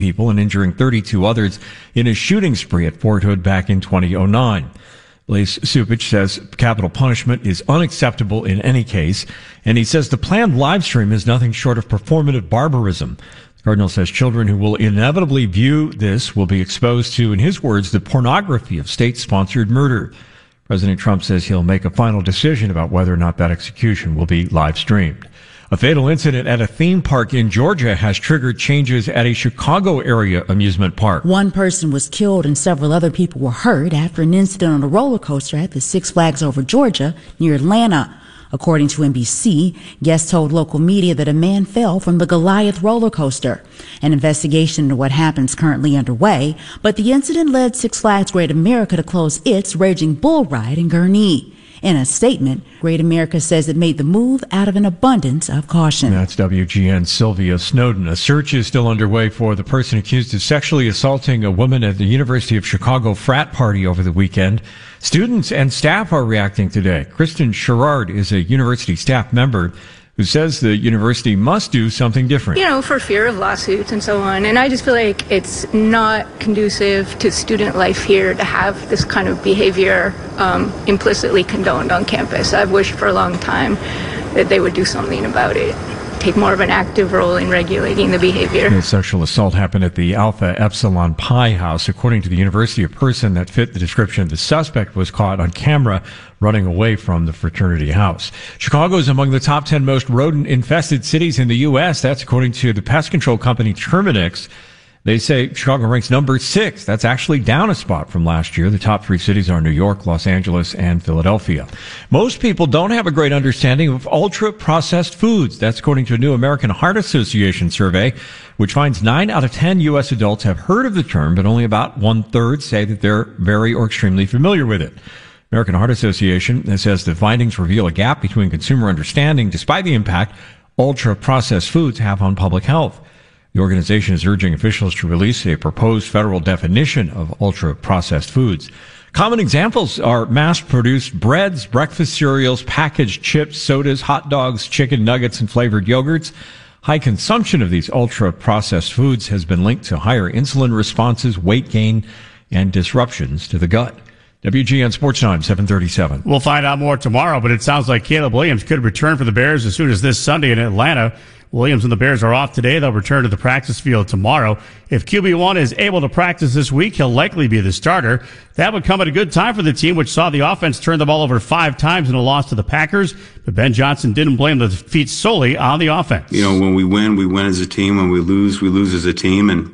people and injuring 32 others in a shooting spree at Fort Hood back in 2009. Blaise Supich says capital punishment is unacceptable in any case, and he says the planned live stream is nothing short of performative barbarism. The Cardinal says children who will inevitably view this will be exposed to, in his words, the pornography of state-sponsored murder. President Trump says he'll make a final decision about whether or not that execution will be live streamed. A fatal incident at a theme park in Georgia has triggered changes at a Chicago area amusement park. One person was killed and several other people were hurt after an incident on a roller coaster at the Six Flags Over Georgia near Atlanta. According to NBC, guests told local media that a man fell from the Goliath roller coaster. An investigation into what happened is currently underway, but the incident led Six Flags Great America to close its Raging Bull ride in Gurnee. In a statement, Great America says it made the move out of an abundance of caution. That's WGN's Sylvia Snowden. A search is still underway for the person accused of sexually assaulting a woman at the University of Chicago frat party over the weekend. Students and staff are reacting today. Kristen Sherrard is a university staff member who says the university must do something different. For fear of lawsuits and so on. And I just feel like it's not conducive to student life here to have this kind of behavior implicitly condoned on campus. I've wished for a long time that they would do something about it. Take more of an active role in regulating the behavior. The sexual assault happened at the Alpha Epsilon Pi house. According to the university, a person that fit the description of the suspect was caught on camera running away from the fraternity house. Chicago is among the top 10 most rodent-infested cities in the U.S. That's according to the pest control company Terminix. They say Chicago ranks number 6. That's actually down a spot from last year. The top 3 cities are New York, Los Angeles, and Philadelphia. Most people don't have a great understanding of ultra-processed foods. That's according to a new American Heart Association survey, which finds 9 out of 10 U.S. adults have heard of the term, but only about 1/3 say that they're very or extremely familiar with it. American Heart Association says the findings reveal a gap between consumer understanding despite the impact ultra-processed foods have on public health. The organization is urging officials to release a proposed federal definition of ultra-processed foods. Common examples are mass-produced breads, breakfast cereals, packaged chips, sodas, hot dogs, chicken nuggets, and flavored yogurts. High consumption of these ultra-processed foods has been linked to higher insulin responses, weight gain, and disruptions to the gut. WGN Sports Time, 7:37. We'll find out more tomorrow, but it sounds like Caleb Williams could return for the Bears as soon as this Sunday in Atlanta. Williams and the Bears are off today. They'll return to the practice field tomorrow. If QB1 is able to practice this week, he'll likely be the starter. That would come at a good time for the team, which saw the offense turn the ball over 5 times in a loss to the Packers. But Ben Johnson didn't blame the defeat solely on the offense. When we win as a team. When we lose as a team. And,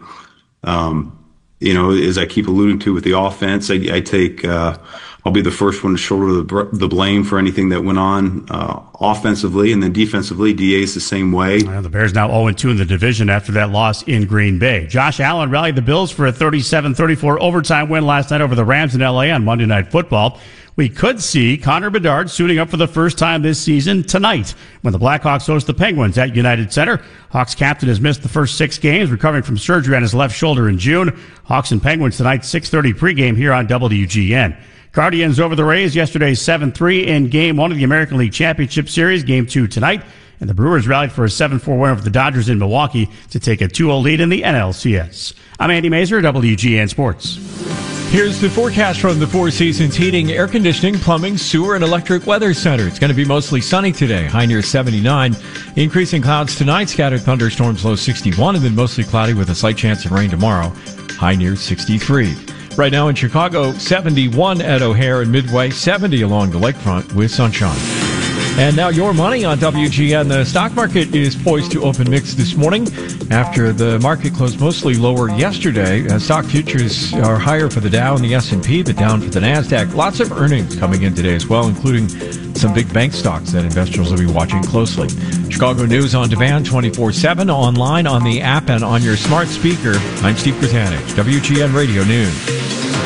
as I keep alluding to with the offense, I take, I'll be the first one to shoulder the blame for anything that went on offensively, and then defensively, DA's the same way. The Bears now 0-2 in the division after that loss in Green Bay. Josh Allen rallied the Bills for a 37-34 overtime win last night over the Rams in L.A. on Monday Night Football. We could see Connor Bedard suiting up for the first time this season tonight when the Blackhawks host the Penguins at United Center. Hawks captain has missed the first 6 games, recovering from surgery on his left shoulder in June. Hawks and Penguins tonight, 6:30 pregame here on WGN. Guardians over the Rays yesterday 7-3 in Game 1 of the American League Championship Series. Game 2 tonight. And the Brewers rallied for a 7-4 win over the Dodgers in Milwaukee to take a 2-0 lead in the NLCS. I'm Andy Mazur, WGN Sports. Here's the forecast from the Four Seasons Heating, Air Conditioning, Plumbing, Sewer, and Electric Weather Center. It's going to be mostly sunny today, high near 79. Increasing clouds tonight, scattered thunderstorms, low 61, and then mostly cloudy with a slight chance of rain tomorrow, high near 63. Right now in Chicago, 71 at O'Hare and Midway, 70 along the lakefront with sunshine. And now your money on WGN. The stock market is poised to open mixed this morning after the market closed mostly lower yesterday. Stock futures are higher for the Dow and the S&P, but down for the NASDAQ. Lots of earnings coming in today as well, including some big bank stocks that investors will be watching closely. Chicago News on demand 24/7, online, on the app, and on your smart speaker. I'm Steve Krasanich, WGN Radio News.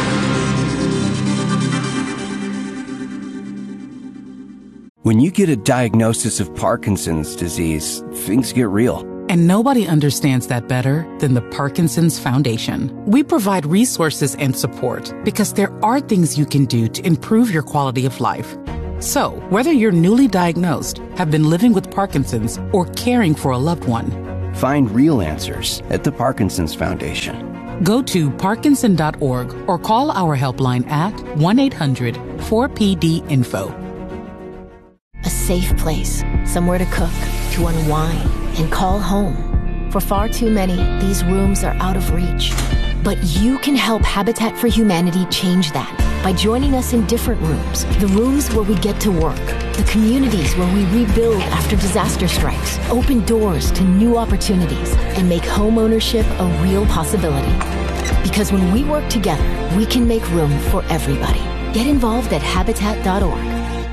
When you get a diagnosis of Parkinson's disease, things get real. And nobody understands that better than the Parkinson's Foundation. We provide resources and support because there are things you can do to improve your quality of life. So, whether you're newly diagnosed, have been living with Parkinson's, or caring for a loved one, Find real answers at the Parkinson's Foundation. Go to parkinson.org or call our helpline at 1-800-4PD-INFO. A safe place, somewhere to cook, to unwind, and call home. For far too many, these rooms are out of reach. But you can help Habitat for Humanity change that by joining us in different rooms. The rooms where we get to work, the communities where we rebuild after disaster strikes, open doors to new opportunities, and make home ownership a real possibility. Because when we work together, we can make room for everybody. Get involved at Habitat.org.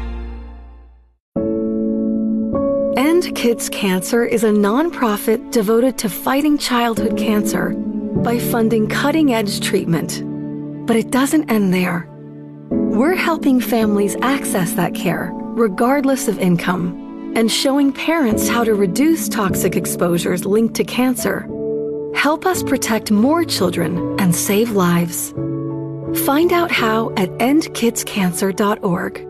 End Kids Cancer is a nonprofit devoted to fighting childhood cancer by funding cutting-edge treatment. But it doesn't end there. We're helping families access that care, regardless of income, and showing parents how to reduce toxic exposures linked to cancer. Help us protect more children and save lives. Find out how at endkidscancer.org.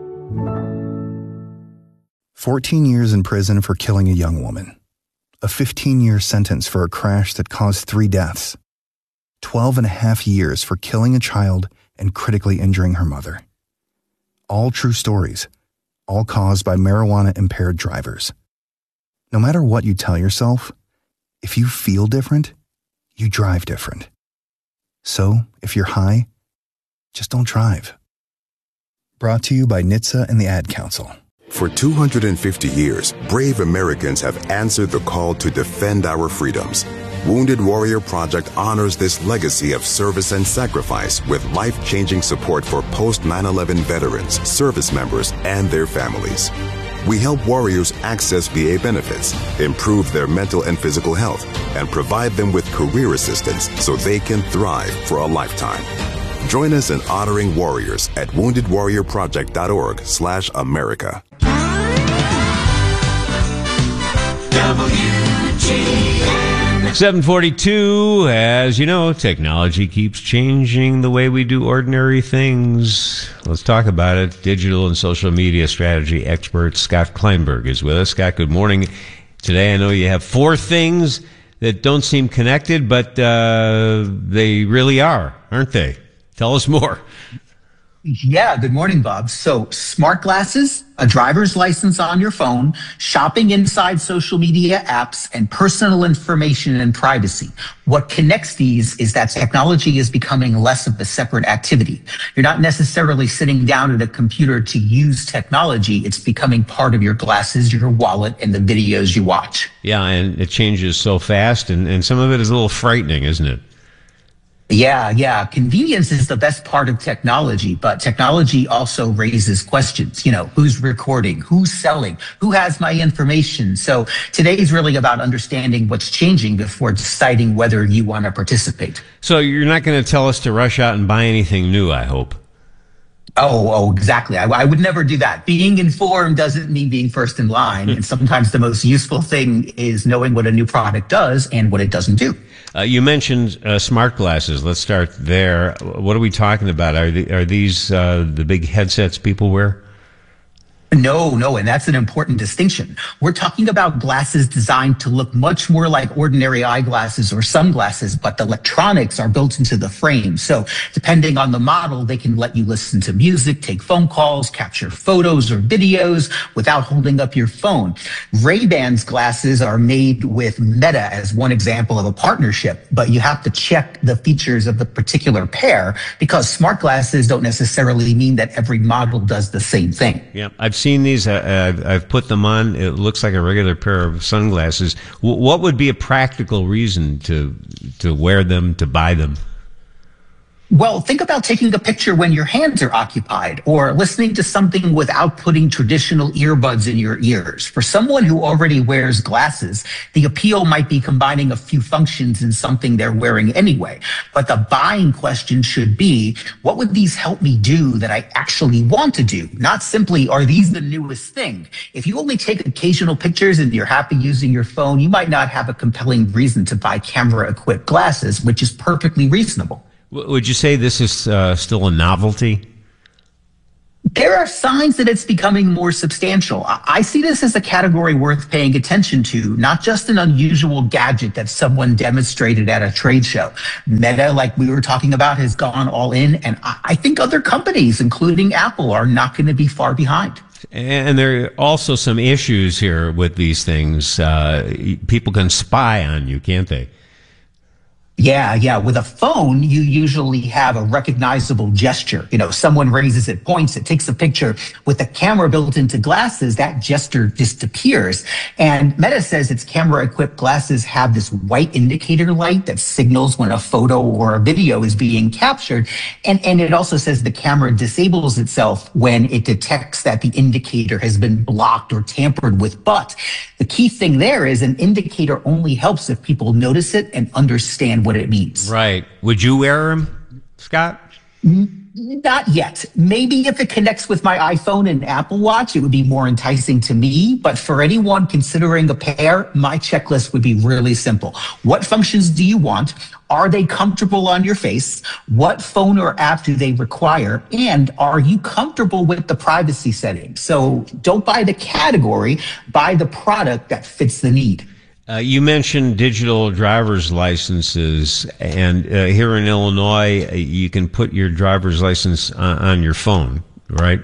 14 years in prison for killing a young woman. A 15-year sentence for a crash that caused 3 deaths. 12 and a half years for killing a child and critically injuring her mother. All true stories, all caused by marijuana-impaired drivers. No matter what you tell yourself, if you feel different, you drive different. So, if you're high, just don't drive. Brought to you by NHTSA and the Ad Council. For 250 years, brave Americans have answered the call to defend our freedoms. Wounded Warrior Project honors this legacy of service and sacrifice with life-changing support for post-9/11 veterans, service members, and their families. We help warriors access VA benefits, improve their mental and physical health, and provide them with career assistance so they can thrive for a lifetime. Join us in honoring warriors at woundedwarriorproject.org/America. WGN 742. As you know, technology keeps changing the way we do ordinary things. Let's talk about it. Digital and social media strategy expert Scott Kleinberg is with us. Scott, good morning. Today I know you have 4 things that don't seem connected, but they really are, aren't they? Tell us more. Yeah, good morning, Bob. So smart glasses, a driver's license on your phone, shopping inside social media apps, and personal information and privacy. What connects these is that technology is becoming less of a separate activity. You're not necessarily sitting down at a computer to use technology. It's becoming part of your glasses, your wallet, and the videos you watch. Yeah, and it changes so fast, and some of it is a little frightening, isn't it? Yeah. Convenience is the best part of technology, but technology also raises questions. You know, who's recording? Who's selling? Who has my information? So today is really about understanding what's changing before deciding whether you want to participate. So you're not going to tell us to rush out and buy anything new, I hope. Oh, exactly. I would never do that. Being informed doesn't mean being first in line. And sometimes the most useful thing is knowing what a new product does and what it doesn't do. You mentioned smart glasses. Let's start there. What are we talking about? Are these the big headsets people wear? No, and that's an important distinction. We're talking about glasses designed to look much more like ordinary eyeglasses or sunglasses, but the electronics are built into the frame. So depending on the model, they can let you listen to music, take phone calls, capture photos or videos without holding up your phone. Ray-Ban's glasses are made with Meta as one example of a partnership, but you have to check the features of the particular pair because smart glasses don't necessarily mean that every model does the same thing. Yeah, I've seen these. I've put them on. It looks like a regular pair of sunglasses. What would be a practical reason to wear them, to buy them? Well, think about taking a picture when your hands are occupied or listening to something without putting traditional earbuds in your ears. For someone who already wears glasses, the appeal might be combining a few functions in something they're wearing anyway. But the buying question should be, what would these help me do that I actually want to do? Not simply, are these the newest thing? If you only take occasional pictures and you're happy using your phone, you might not have a compelling reason to buy camera-equipped glasses, which is perfectly reasonable. Would you say this is still a novelty? There are signs that it's becoming more substantial. I see this as a category worth paying attention to, not just an unusual gadget that someone demonstrated at a trade show. Meta, like we were talking about, has gone all in, and I think other companies, including Apple, are not going to be far behind. And there are also some issues here with these things. People can spy on you, can't they? Yeah. With a phone, you usually have a recognizable gesture. Someone raises it, points it, takes a picture. With a camera built into glasses, that gesture disappears. And Meta says its camera-equipped glasses have this white indicator light that signals when a photo or a video is being captured. And it also says the camera disables itself when it detects that the indicator has been blocked or tampered with. But the key thing there is an indicator only helps if people notice it and understand what it means. Right. Would you wear them, Scott? Not yet. Maybe if it connects with my iPhone and Apple Watch, it would be more enticing to me. But for anyone considering a pair, my checklist would be really simple. What functions do you want? Are they comfortable on your face? What phone or app do they require? And are you comfortable with the privacy settings? So don't buy the category, buy the product that fits the need. You mentioned digital driver's licenses, and here in Illinois, you can put your driver's license on your phone, right?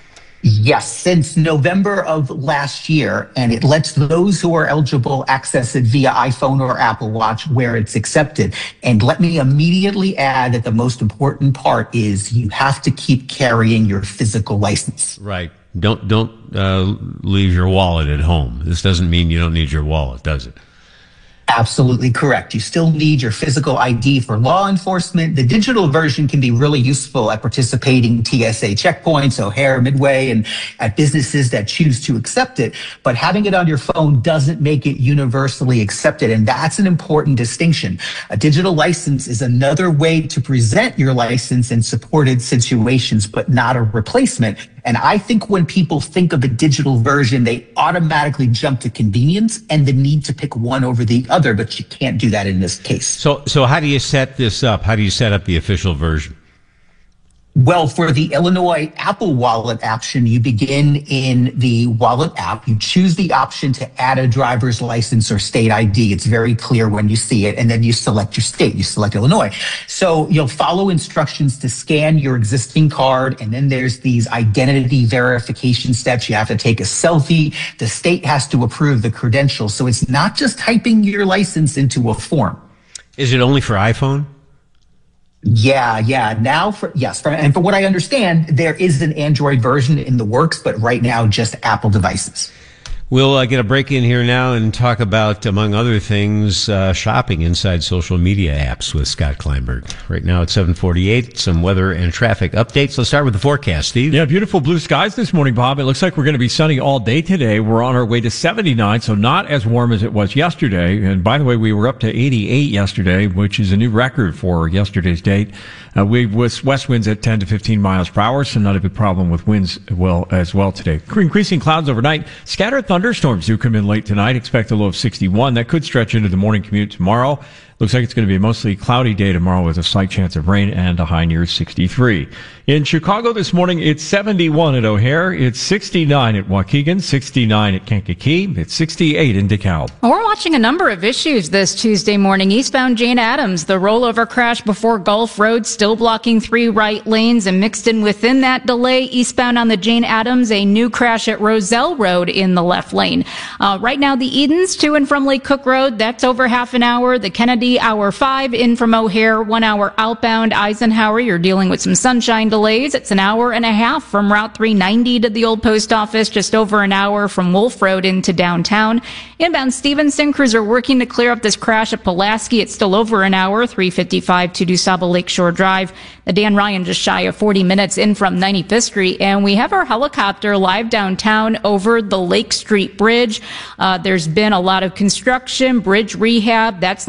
Yes, since November of last year, and it lets those who are eligible access it via iPhone or Apple Watch where it's accepted. And let me immediately add that the most important part is you have to keep carrying your physical license. Right. Don't leave your wallet at home. This doesn't mean you don't need your wallet, does it? Absolutely correct. You still need your physical ID for law enforcement. The digital version can be really useful at participating TSA checkpoints, O'Hare, Midway, and at businesses that choose to accept it. But having it on your phone doesn't make it universally accepted. And that's an important distinction. A digital license is another way to present your license in supported situations, but not a replacement. And I think when people think of a digital version, they automatically jump to convenience and the need to pick one over the other, but you can't do that in this case. So how do you set this up? How do you set up the official version? Well, for the Illinois Apple Wallet option, you begin in the Wallet app. You choose the option to add a driver's license or state ID. It's very clear when you see it. And then you select your state. You select Illinois. So you'll follow instructions to scan your existing card. And then there's these identity verification steps. You have to take a selfie. The state has to approve the credentials. So it's not just typing your license into a form. Is it only for iPhone? Yeah. Now, for what I understand, there is an Android version in the works, but right now just Apple devices. We'll get a break in here now and talk about, among other things, shopping inside social media apps with Scott Kleinberg. Right now it's 7:48, some weather and traffic updates. Let's start with the forecast, Steve. Yeah, beautiful blue skies this morning, Bob. It looks like we're going to be sunny all day today. We're on our way to 79, so not as warm as it was yesterday. And by the way, we were up to 88 yesterday, which is a new record for yesterday's date. We with west winds at 10 to 15 miles per hour, so not a big problem with winds as well today. Increasing clouds overnight. Scattered thunderstorms do come in late tonight. Expect a low of 61. That could stretch into the morning commute tomorrow. Looks like it's going to be a mostly cloudy day tomorrow with a slight chance of rain and a high near 63. In Chicago this morning, it's 71 at O'Hare. It's 69 at Waukegan, 69 at Kankakee. It's 68 in DeKalb. Well, we're watching a number of issues this Tuesday morning. Eastbound Jane Addams, the rollover crash before Gulf Road, still blocking 3 right lanes, and mixed in within that delay, eastbound on the Jane Addams, a new crash at Roselle Road in the left lane. Right now, the Edens to and from Lake Cook Road, that's over half an hour. The Kennedy, hour 5 in from O'Hare, 1 hour outbound Eisenhower. You're dealing with some sunshine delays. It's an hour and a half from Route 390 to the old post office, just over an hour from Wolf Road into downtown. Inbound Stevenson, crews are working to clear up this crash at Pulaski. It's still over an hour, 355 to DuSable Lakeshore Drive. The Dan Ryan just shy of 40 minutes in from 95th Street. And we have our helicopter live downtown over the Lake Street Bridge. There's been a lot of construction, bridge rehab. That's not set to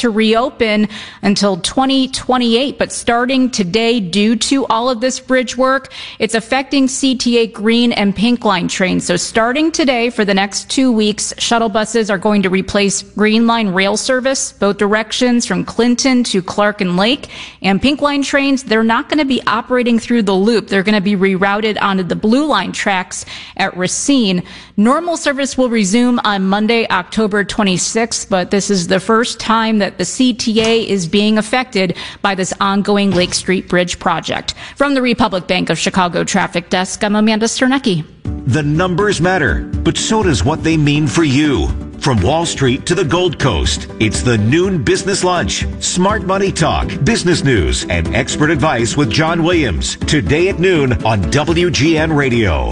to reopen until 2028. But starting today, due to all of this bridge work, it's affecting CTA Green and Pink Line trains. So starting today for the next 2 weeks, shuttle buses are going to replace Green Line rail service, both directions from Clinton to Clark and Lake. And Pink Line trains, they're not going to be operating through the loop. They're going to be rerouted onto the Blue Line tracks at Racine. Normal service will resume on Monday, October 26th, but this is the first time that the CTA is being affected by this ongoing Lake Street Bridge project. From the Republic Bank of Chicago Traffic Desk, I'm Amanda Sternecki. The numbers matter, but so does what they mean for you. From Wall Street to the Gold Coast, it's the Noon Business Lunch. Smart money talk, business news, and expert advice with John Williams. Today at noon on WGN Radio.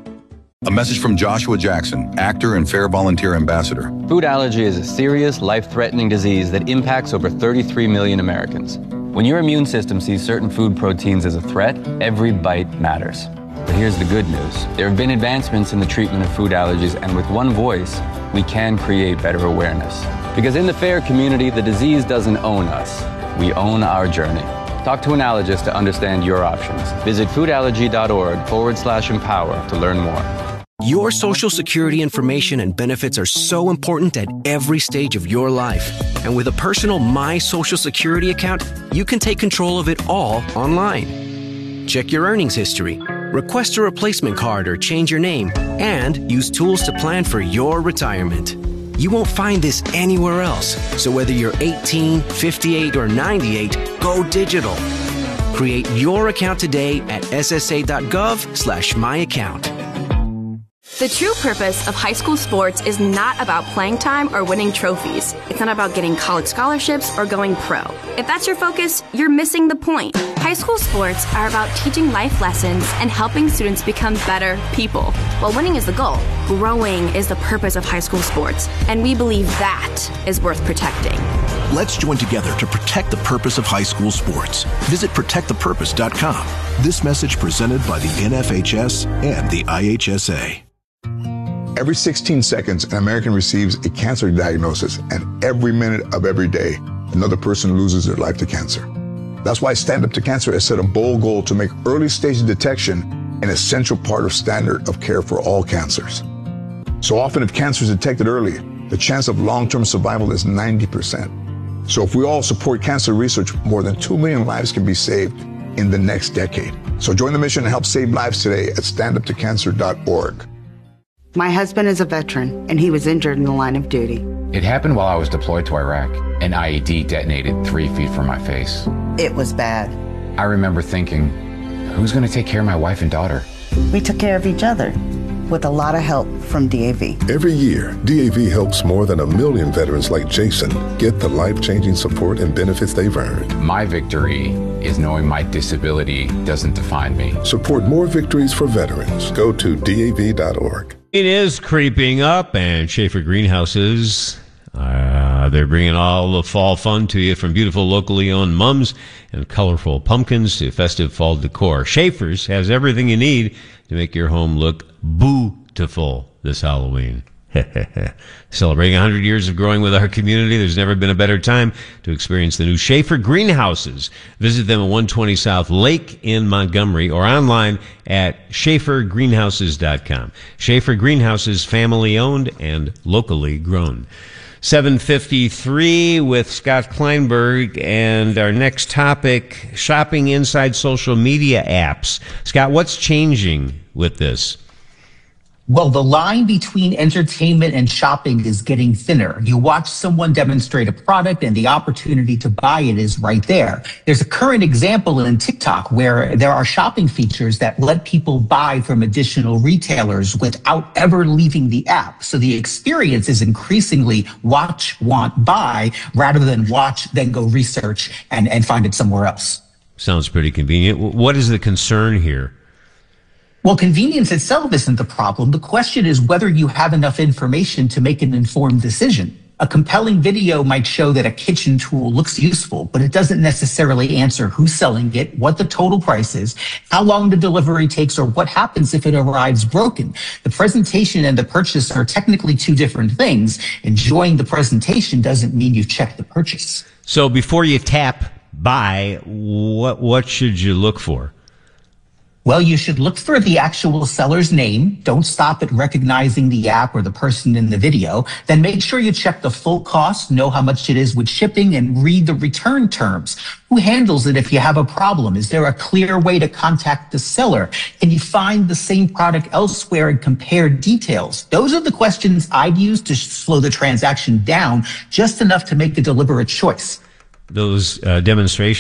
A message from Joshua Jackson, actor and Fair Volunteer Ambassador. Food allergy is a serious, life-threatening disease that impacts over 33 million Americans. When your immune system sees certain food proteins as a threat, every bite matters. But here's the good news. There have been advancements in the treatment of food allergies, and with one voice, we can create better awareness. Because in the FAIR community, the disease doesn't own us. We own our journey. Talk to an allergist to understand your options. Visit foodallergy.org/empower to learn more. Your Social Security information and benefits are so important at every stage of your life. And with a personal My Social Security account, you can take control of it all online. Check your earnings history, request a replacement card or change your name, and use tools to plan for your retirement. You won't find this anywhere else. So whether you're 18, 58, or 98, go digital. Create your account today at ssa.gov/myaccount. The true purpose of high school sports is not about playing time or winning trophies. It's not about getting college scholarships or going pro. If that's your focus, you're missing the point. High school sports are about teaching life lessons and helping students become better people. While winning is the goal, growing is the purpose of high school sports, and we believe that is worth protecting. Let's join together to protect the purpose of high school sports. Visit protectthepurpose.com. This message presented by the NFHS and the IHSA. Every 16 seconds, an American receives a cancer diagnosis, and every minute of every day, another person loses their life to cancer. That's why Stand Up to Cancer has set a bold goal to make early stage detection an essential part of standard of care for all cancers. So often, if cancer is detected early, the chance of long-term survival is 90%. So if we all support cancer research, more than 2 million lives can be saved in the next decade. So join the mission and help save lives today at standuptocancer.org. My husband is a veteran, and he was injured in the line of duty. It happened while I was deployed to Iraq. An IED detonated 3 feet from my face. It was bad. I remember thinking, who's going to take care of my wife and daughter? We took care of each other, with a lot of help from DAV. Every year, DAV helps more than 1 million veterans like Jason get the life-changing support and benefits they've earned. My victory is knowing my disability doesn't define me. Support more victories for veterans. Go to DAV.org. It is creeping up, and Schaefer Greenhouses, they're bringing all the fall fun to you, from beautiful locally owned mums and colorful pumpkins to festive fall decor. Schaefer's has everything you need to make your home look bootiful this Halloween. Celebrating 100 years of growing with our community, there's never been a better time to experience the new Schaefer Greenhouses. Visit them at 120 South Lake in Montgomery or online at schaefergreenhouses.com. Schaefer Greenhouses, family owned and locally grown. 7:53 with Scott Kleinberg, and our next topic, shopping inside social media apps. Scott, what's changing with this? Well, the line between entertainment and shopping is getting thinner. You watch someone demonstrate a product and the opportunity to buy it is right there. There's a current example in TikTok where there are shopping features that let people buy from additional retailers without ever leaving the app. So the experience is increasingly watch, want, buy, rather than watch, then go research and find it somewhere else. Sounds pretty convenient. What is the concern here? Well, convenience itself isn't the problem. The question is whether you have enough information to make an informed decision. A compelling video might show that a kitchen tool looks useful, but it doesn't necessarily answer who's selling it, what the total price is, how long the delivery takes, or what happens if it arrives broken. The presentation and the purchase are technically two different things. Enjoying the presentation doesn't mean you've checked the purchase. So before you tap buy, what should you look for? Well, you should look for the actual seller's name. Don't stop at recognizing the app or the person in the video. Then make sure you check the full cost, know how much it is with shipping, and read the return terms. Who handles it if you have a problem? Is there a clear way to contact the seller? Can you find the same product elsewhere and compare details? Those are the questions I'd use to slow the transaction down just enough to make a deliberate choice. Those demonstrations